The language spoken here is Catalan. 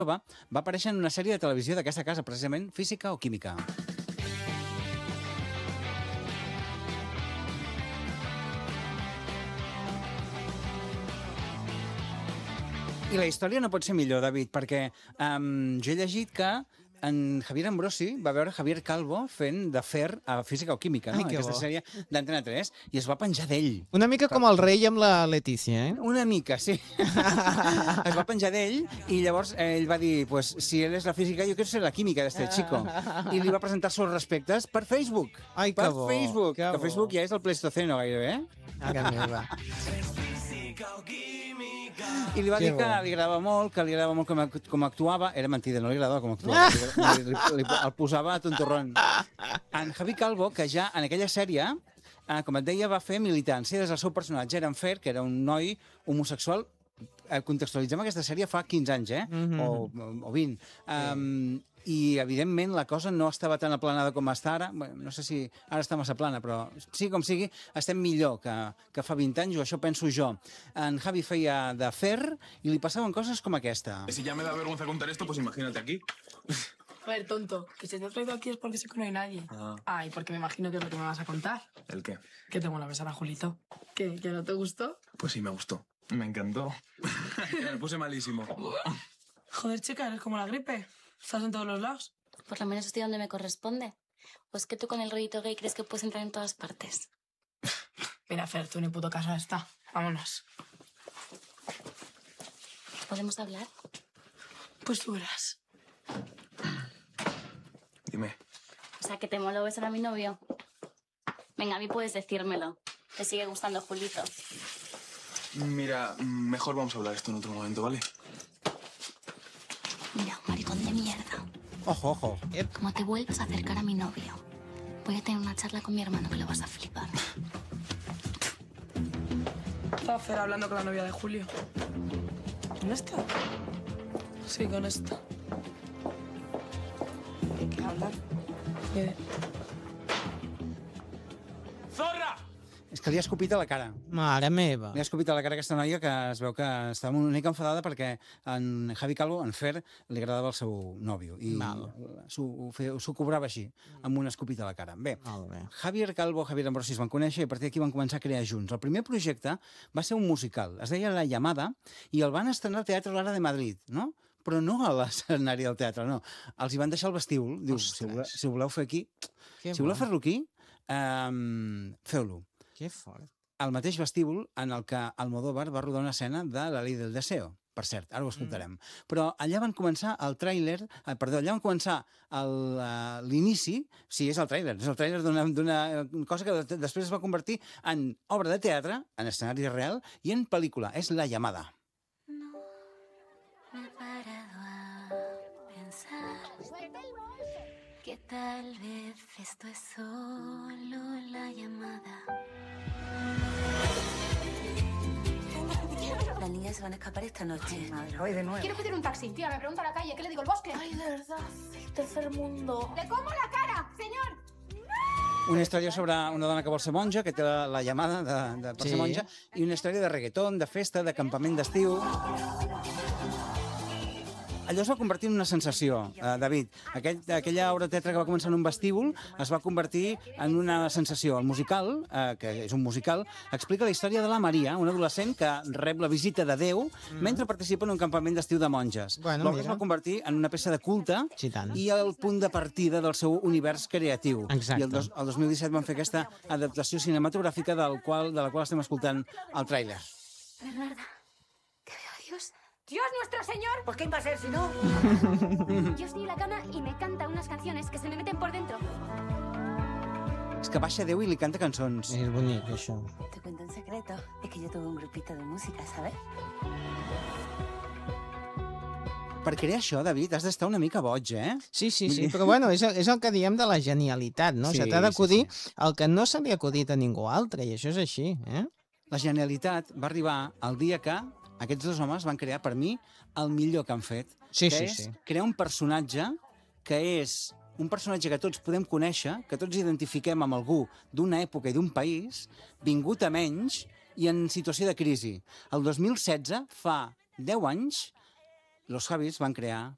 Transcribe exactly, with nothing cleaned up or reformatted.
va aparèixer en una sèrie de televisió d'aquesta casa, precisament Física o Química. I la història no pot ser millor, David, perquè um, jo he llegit que en Javier Ambrosi va veure Javier Calvo fent d'afer a Física o Química, no? Ai, Aquesta bo. sèrie d'Antena tres, i es va penjar d'ell. Una mica com el rei amb la Letícia, eh? Una mica, sí. Es va penjar d'ell i llavors eh, ell va dir, pues, si él es la física, yo quiero ser la química de este chico. I li va presentar els seus respectes per Facebook. Ai, que per bo, Facebook. que Que bo. Facebook ja és el Pleistoceno gairebé, eh? Ara meva. I li va Que dir que bo. li agradava molt, que li agradava molt com, ac- com actuava. Era mentida, no li agradava com actuava. li, li, li, el posava a tontorrón. En Javi Calvo, que ja en aquella sèrie, eh, com et deia, va fer militància des del seu personatge. Era en Fer, que era un noi homosexual. Eh, contextualitzem aquesta sèrie fa quinze anys, eh? Mhm. o, o vint. Um, I, evidentment, la cosa no estava tan aplanada com està ara. Bueno, no sé si ara està massa plana, però sí com sigui, estem millor que, que fa vint anys, o això penso jo. En Javi feia de Fer i li passaven coses com aquesta. Si ya me da vergüenza contar esto, pues imagínate aquí. Joder, tonto, que si te he traído aquí es porque sé que no hay nadie. Ah. Ay, porque me imagino que es lo que me vas a contar. ¿El qué? Que tengo la besar a Julito. ¿Qué? ¿Que no te gustó? Pues sí, me gustó. Me encantó. Me puse malísimo. Joder, chica, eres como la gripe. Estás en todos los lados. Por lo menos estoy donde me corresponde. Pues que tú con el rollito gay crees que puedes entrar en todas partes. Mira, Fer, tú ni puto caso está. Vámonos. ¿Podemos hablar? Pues tú verás. Dime. O sea, que te mola besar a mi novio. Venga, a mí puedes decírmelo. Te sigue gustando Julito. Mira, mejor vamos a hablar esto en otro momento, ¿vale? Mira, maricón de mierda. Ojo, ojo. Como te vuelvas a acercar a mi novio, voy a tener una charla con mi hermano que lo vas a flipar. Estaba Fer hablando con la novia de Julio. ¿Con esta? Sí, con esta. ¿Qué hablan? ¿Qué? ¡Zorra! És que li ha escopit a la cara. Mare meva. Li ha escopit a la cara aquesta noia que es veu que estava una mica enfadada perquè en Javi Calvo, en Fer, li agradava el seu nòvio. I Val. s'ho feia- s'ho cobrava així, amb una escopita a la cara. Bé, Molt bé. Javier Calvo, Javier Ambrosi es van conèixer i a partir d'aquí van començar a crear junts. El primer projecte va ser un musical, es deia La Llamada, i el van estrenar al Teatre Lara de Madrid, no? Però no a l'escenari del teatre, no. Els hi van deixar al vestíbul. Diu, si voleu, si voleu fer aquí, Que si voleu bo. fer-lo aquí, um, feu-lo. Que fort. Al mateix vestíbul en el que Almodóvar va rodar una escena de La Ley del Deseo. Per cert, ara ho escoltarem. Mm. Però allà van començar el tràiler, eh, perdó, allà van començar el, uh, l'inici, sí, és el tràiler, és el tràiler d'una, d'una cosa que de- després es va convertir en obra de teatre, en escenari real, i en pel·lícula. És La Llamada. Me he parado a pensar que tal vez esto es solo la llamada. Las niñas se van a escapar esta noche. Madre, hoy de nuevo. Quiero pedir un taxi, tía, me pregunta a la calle, ¿qué le digo? ¿El bosque? Ay, de verdad, el tercer mundo. ¡Le como la cara, señor! Una història sobre una dona que vol ser monja, que té la, la llamada de, de per Sí. ser monja, i una història de reggaeton, de festa, de campament d'estiu. Allò es va convertir en una sensació, eh, David. Aquell, aquella obra de teatre que va començar en un vestíbul es va convertir en una sensació. El musical, eh, que és un musical, explica la història de la Maria, una adolescent que rep la visita de Déu mm. mentre participa en un campament d'estiu de monges. Bueno, L'obra es mira. va convertir en una peça de culte Sí, tant. i el punt de partida del seu univers creatiu. Exacte. I el, dos, el dos mil disset van fer aquesta adaptació cinematogràfica del qual, de la qual estem escoltant el tràiler. Bernarda, que veo a Dios. ¡Dios nuestro señor! ¿Pues quién va a ser si no? Yo estoy en la cama y me canta unas canciones que se me meten por dentro. És que baixa Déu i li canta cançons. És bonic, això. Te cuento un secreto. Es que yo tuve un grupito de música, ¿sabes? Per crear això, David, has d'estar una mica boig, eh? Sí, sí, sí, però bueno, és, el- és el que diem de la genialitat, no? Sí, Se t'ha d'acudir sí, el que no se li ha acudit a ningú altre, i això és així, eh? La genialitat va arribar el dia que aquests dos homes van crear, per mi, el millor que han fet. Sí, que sí, és sí. crear un personatge que és un personatge que tots podem conèixer, que tots identifiquem amb algú d'una època i d'un país, vingut a menys i en situació de crisi. El dos mil setze, fa deu anys, los Javis van crear